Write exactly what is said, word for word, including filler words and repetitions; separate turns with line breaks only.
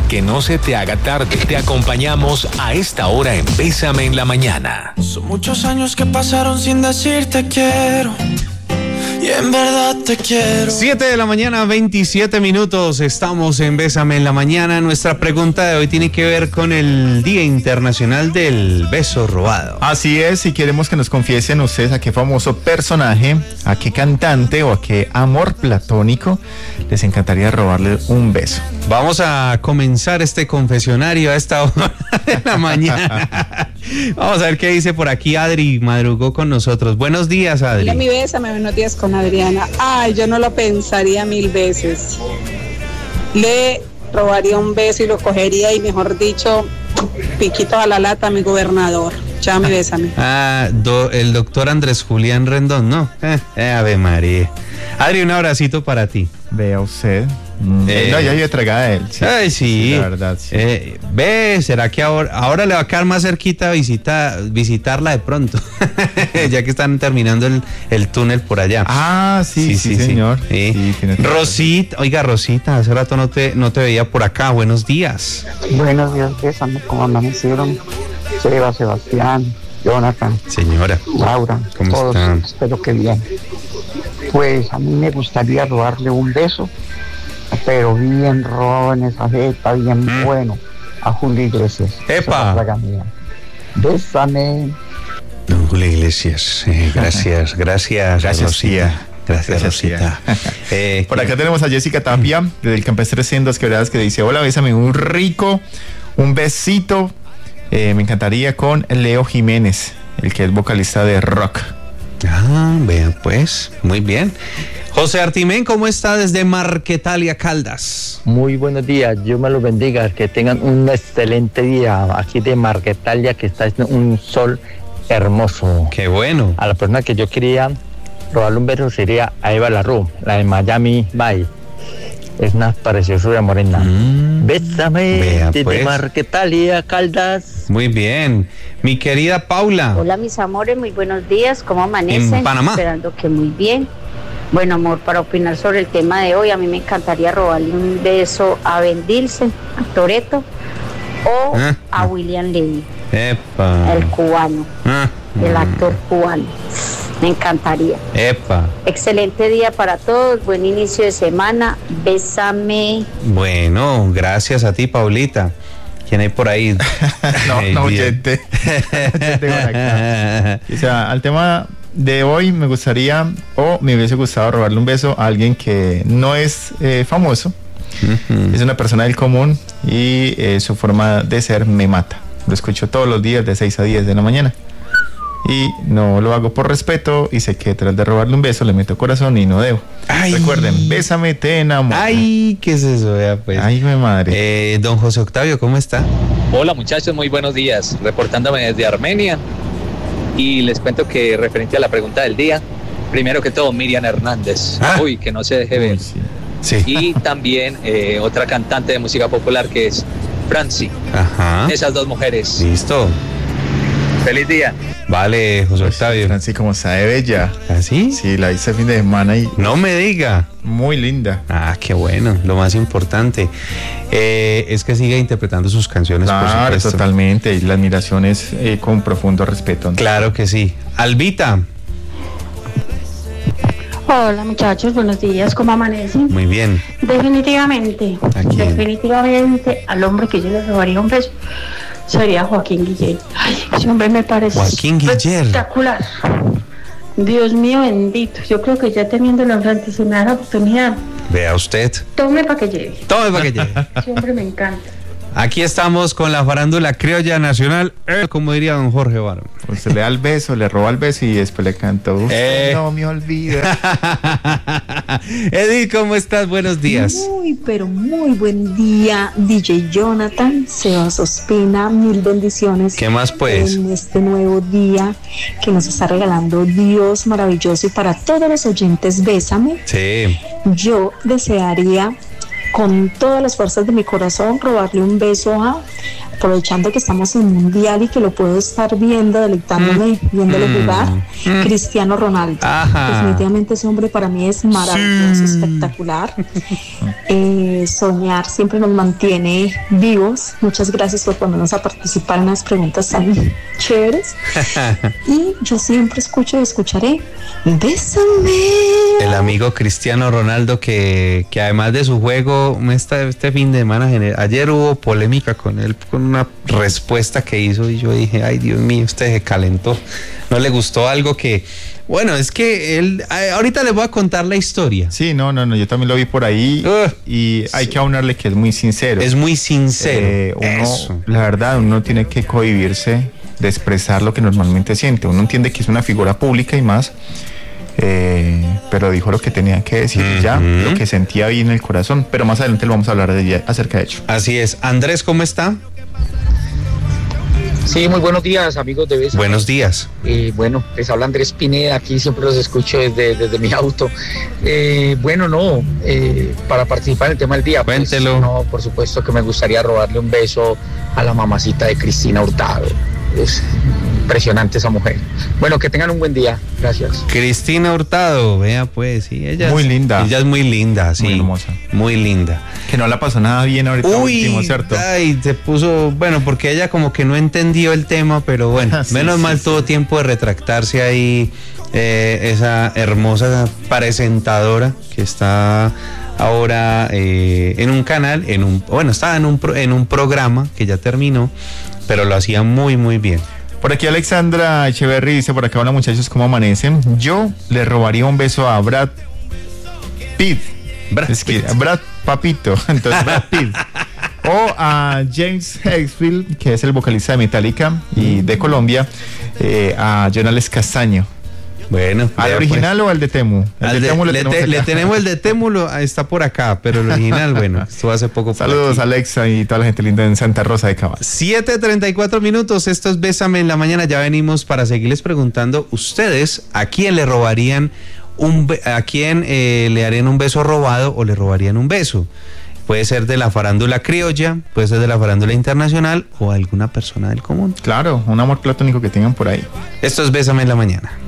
que no se te haga tarde. Te acompañamos a esta hora en Bésame en la Mañana.
Son muchos años que pasaron sin decirte quiero. Y en verdad te quiero.
siete de la mañana, veintisiete minutos. Estamos en Bésame en la Mañana. Nuestra pregunta de hoy tiene que ver con el Día Internacional del Beso Robado.
Así es, y queremos que nos confiesen ustedes a qué famoso personaje, a qué cantante o a qué amor platónico les encantaría robarle un beso.
Vamos a comenzar este confesionario a esta hora de la mañana. Vamos a ver qué dice por aquí. Adri madrugó con nosotros. Buenos días, Adri.
Hola, mi Bésame, buenos días con Adriana. Ay, yo no lo pensaría mil veces. Le robaría un beso y lo cogería y, mejor dicho, piquitos a la lata a mi gobernador. Chao, mi Bésame.
Ah, do, el doctor Andrés Julián Rendón, ¿no? Eh, eh, Ave María. Adri, un abracito para ti.
Vea usted. Mm. Eh, no, ya yo tragada de él. Sí.
Ay, sí.
Sí, la verdad, sí.
Eh, ve, ¿será que ahora, ahora le va a quedar más cerquita visita, visitarla de pronto? Ya que están terminando el, el túnel por allá.
Ah, sí, sí, sí, sí señor.
Sí. Sí, Rosita, oiga, Rosita, hace rato no te, no te veía por acá. Buenos días.
Buenos días, Bésame, ¿cómo amanecieron? Seba, Sebastián, Jonathan.
Señora.
Laura.
¿Cómo
todos,
están?
Espero que bien. Pues a mí me gustaría robarle un beso, pero bien robado en esa jeta, bien mm. bueno, a Julio Iglesias.
¡Epa!
Bésame.
Don Julio Iglesias, eh, gracias, gracias,
gracias,
Rosita. Gracias,
gracias,
Rosita.
eh, Por acá tenemos a Jessica Tapia, desde el Campestre Sendas Quebradas, que dice: hola, bésame un rico, un besito. Eh, me encantaría con Leo Jiménez, el que es vocalista de rock.
Ah, vean pues, muy bien. José Artimén, ¿cómo está desde Marquetalia, Caldas?
Muy buenos días, Dios me los bendiga, que tengan un excelente día aquí de Marquetalia, que está un sol hermoso.
Qué bueno.
A la persona que yo quería robarle un beso sería a Eva Larru, la de Miami Bay. Es una preciosura morena. Mm, Bésame desde pues. Marquetalia, Caldas.
Muy bien. Mi querida Paula.
Hola, mis amores, muy buenos días. ¿Cómo amanecen?
En Panamá.
Esperando que muy bien. Bueno, amor, para opinar sobre el tema de hoy, a mí me encantaría robarle un beso a Ben Dilsen, a Toretto o ah, a William Levy,
epa.
el cubano, ah, el actor cubano. Me encantaría.
Epa.
Excelente día para todos, buen inicio de semana, bésame.
Bueno, gracias a ti, Paulita. ¿Quién hay por ahí?
no, no, oyente. O sea, al tema de hoy me gustaría, o me hubiese gustado robarle un beso a alguien que no es eh, famoso, uh-huh. Es una persona del común y eh, su forma de ser me mata. Lo escucho todos los días de seis a diez de la mañana. Y no lo hago por respeto y sé que tras de robarle un beso le meto corazón y no debo. Ay. Recuerden, bésame, te enamoro.
Ay, ¿qué es eso? Vea, pues.
Ay, mi madre.
Eh, don José Octavio, ¿cómo está?
Hola muchachos, muy buenos días. Reportándome desde Armenia. Y les cuento que referente a la pregunta del día, primero que todo Miriam Hernández. Ah. Uy, que no se deje ver. Uy, sí.
Sí.
Y también eh, otra cantante de música popular que es Franci.
Ajá.
Esas dos mujeres.
Listo.
Feliz día.
Vale, José Octavio.
Franci, como está de bella.
¿Ah, sí?
Sí, la hice el fin de semana y...
No me diga.
Muy linda.
Ah, qué bueno, lo más importante. Eh, es que siga interpretando sus canciones,
claro, por supuesto. Totalmente, y la admiración es eh, con profundo respeto.
Claro que sí. Albita.
Hola muchachos, buenos días, ¿cómo amanecen?
Muy bien.
Definitivamente, definitivamente al hombre que yo le robaría un beso sería Joaquín Guillén. Ay, ese hombre me parece
Joaquín Guillén.
Espectacular. Dios mío bendito, yo creo que ya teniéndolo enfrente, si me da la oportunidad.
Vea usted.
Tome para que llegue.
Tome para que llegue.
Ese hombre me encanta.
Aquí estamos con la farándula criolla nacional, eh, como diría don Jorge Barón.
Usted le da el beso, le roba el beso y después le canta. Usted eh. no me olvida.
Edith, ¿cómo estás? Buenos días.
Muy, pero muy buen día, D J Jonathan, Sebas Ospina, mil bendiciones.
¿Qué más pues?
En este nuevo día que nos está regalando Dios maravilloso y para todos los oyentes, bésame.
Sí.
Yo desearía con todas las fuerzas de mi corazón robarle un beso a aprovechando que estamos en Mundial y que lo puedo estar viendo, deleitándome, mm. viéndolo mm. jugar, mm. Cristiano Ronaldo. Ajá. Definitivamente ese hombre para mí es maravilloso, sí. espectacular. eh, soñar siempre nos mantiene vivos. Muchas gracias por ponernos a participar en unas preguntas tan chéveres. Y yo siempre escucho y escucharé. Bésame.
El amigo Cristiano Ronaldo que, que además de su juego, este, este fin de semana, ayer hubo polémica con él, con una respuesta que hizo y yo dije, ay Dios mío, usted se calentó. No le gustó algo que... Bueno, es que él... Ahorita les voy a contar la historia.
Sí, no, no, no, yo también lo vi por ahí uh, y hay sí. que aunarle que es muy sincero.
Es muy sincero.
Eh, uno, Eso. La verdad, uno tiene que cohibirse de expresar lo que normalmente siente. Uno entiende que es una figura pública y más, eh, pero dijo lo que tenía que decir uh-huh. ya, lo que sentía bien en el corazón. Pero más adelante lo vamos a hablar de ella, acerca de ello.
Así es. Andrés, ¿cómo está?
Sí, muy buenos días, amigos de Bésame.
Buenos días.
Eh, bueno, les habla Andrés Pineda, aquí siempre los escucho desde, desde mi auto. Eh, bueno, no, eh, para participar en el tema del día,
Cuéntelo.
Pues, no, por supuesto que me gustaría robarle un beso a la mamacita de Cristina Hurtado. Es impresionante esa mujer. Bueno, que tengan un buen día. Gracias.
Cristina Hurtado, vea pues, sí, ella
muy
es,
linda.
Ella es muy linda, sí.
Muy hermosa.
Muy linda.
Que no la pasó nada bien ahorita.
Uy,
último, ¿cierto?
Ay, se puso, bueno, porque ella como que no entendió el tema, pero bueno, sí, menos sí, mal sí. tuvo tiempo de retractarse ahí eh, esa hermosa presentadora que está ahora eh, en un canal, en un, bueno, estaba en un, en un programa que ya terminó, pero lo hacía muy, muy bien.
Por aquí Alexandra Echeverry dice, por acá, hola muchachos, ¿cómo amanecen? Yo le robaría un beso a Brad Pitt. Brad es Pitt. Que, Brad Papito, entonces Brad Pitt. O a James Hetfield, que es el vocalista de Metallica y de Colombia, eh, a Jonales Castaño.
Bueno,
¿al original pues. o al de Temu?
El de, de Temu le, le, tenemos te, le tenemos el de Temu, lo, está por acá, pero el original, bueno, estuvo hace poco.
Saludos, Alexa, y toda la gente linda en Santa Rosa de Cabal.
siete treinta y cuatro minutos, esto es Bésame en la mañana. Ya venimos para seguirles preguntando, ustedes, ¿a quién le robarían un be- a quién eh, le harían un beso robado o le robarían un beso? Puede ser de la farándula criolla, puede ser de la farándula internacional o alguna persona del común.
Claro, un amor platónico que tengan por ahí.
Esto es Bésame en la mañana.